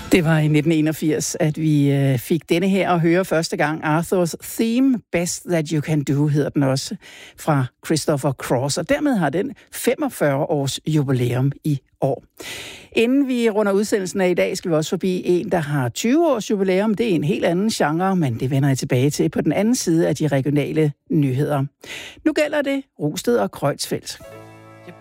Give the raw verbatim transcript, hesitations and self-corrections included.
Det var i nitten enogfirs, at vi øh, fik denne her at høre første gang. Arthur's Theme, Best That You Can Do, hedder den også, fra Christopher Cross. Og dermed har den femogfyrre års jubilæum i år. Inden vi runder udsendelsen af i dag, skal vi også forbi en, der har tyve års jubilæum. Det er en helt anden genre, men det vender jeg tilbage til på den anden side af de regionale nyheder. Nu gælder det Rungsted og Creutzfeldt.